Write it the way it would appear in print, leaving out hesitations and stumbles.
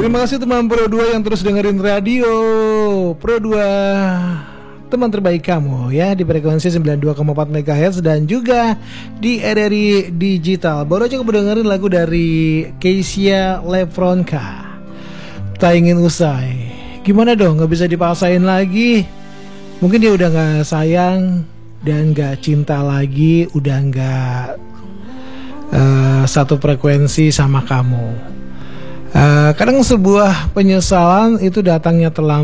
Terima kasih teman Pro 2 yang terus dengerin radio Pro 2, teman terbaik kamu ya, di frekuensi 92,4 MHz dan juga di RRI Digital. Baru aja kamu dengerin lagu dari Keisha Lefronka, Tak Ingin Usai. Gimana dong, gak bisa dipaksain lagi. Mungkin dia udah gak sayang dan gak cinta lagi, udah gak satu frekuensi sama kamu. Kadang sebuah penyesalan itu datangnya terlambat.